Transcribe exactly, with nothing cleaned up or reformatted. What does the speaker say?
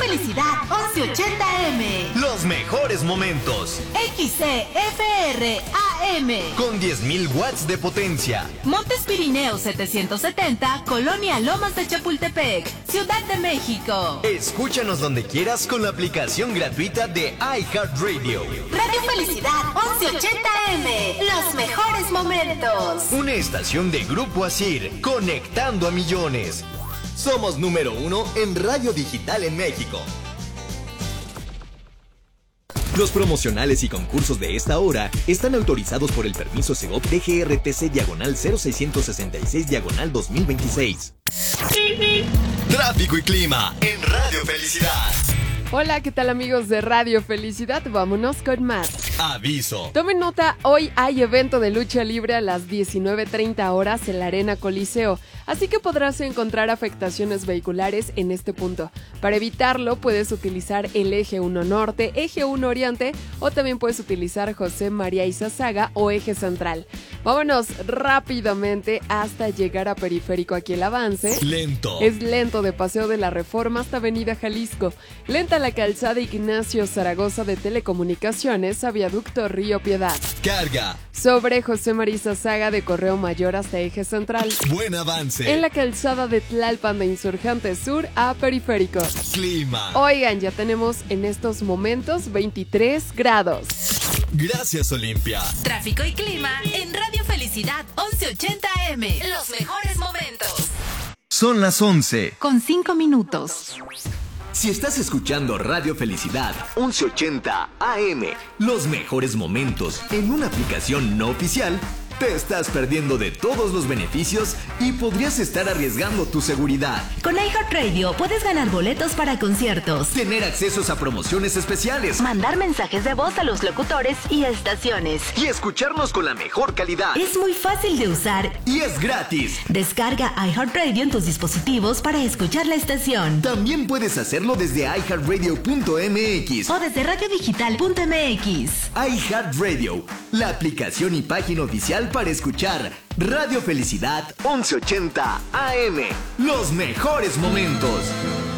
Felicidad once ochenta eme. Los mejores momentos. X C F R A M. Con diez mil watts de potencia. Montes Pirineos setecientos setenta, Colonia Lomas de Chapultepec, Ciudad de México. Escúchanos donde quieras con la aplicación gratuita de iHeartRadio. Radio Felicidad once ochenta eme. Los mejores momentos. Una estación de Grupo Asir, conectando a millones. Somos número uno en radio digital en México. Los promocionales y concursos de esta hora están autorizados por el permiso Segov D G R T C diagonal cero seiscientos sesenta y seis diagonal dos mil veintiséis. Tráfico y clima en Radio Felicidad. Hola, ¿qué tal amigos de Radio Felicidad? Vámonos con más. Aviso. Tomen nota, hoy hay evento de lucha libre a las diecinueve treinta horas en la Arena Coliseo, así que podrás encontrar afectaciones vehiculares en este punto. Para evitarlo, puedes utilizar el eje uno Norte, eje uno Oriente o también puedes utilizar José María Izazaga o eje central. Vámonos rápidamente hasta llegar a Periférico. Aquí el avance Lento. es lento de Paseo de la Reforma hasta Avenida Jalisco. Lenta la calzada Ignacio Zaragoza de Telecomunicaciones a Viaducto Río Piedad. Carga. Sobre José María Izazaga de Correo Mayor hasta Eje Central. Buen avance. En la calzada de Tlalpan de Insurgentes Sur a Periférico. Clima. Oigan, ya tenemos en estos momentos veintitrés grados. Gracias, Olimpia. Tráfico y clima en Radio Felicidad once ochenta eme. Los mejores momentos. Son las once. Con cinco minutos. Si estás escuchando Radio Felicidad once ochenta A M, los mejores momentos en una aplicación no oficial, te estás perdiendo de todos los beneficios y podrías estar arriesgando tu seguridad. Con iHeartRadio puedes ganar boletos para conciertos, Tener accesos a promociones especiales mandar mensajes de voz a los locutores y estaciones. y escucharnos con la mejor calidad. Es muy fácil de usar. Y es gratis. Descarga iHeartRadio en tus dispositivos para escuchar la estación. También puedes hacerlo desde i heart radio punto m x. O desde radio digital punto eme equis. iHeartRadio, la aplicación y página oficial para escuchar Radio Felicidad once ochenta A M. Los mejores momentos.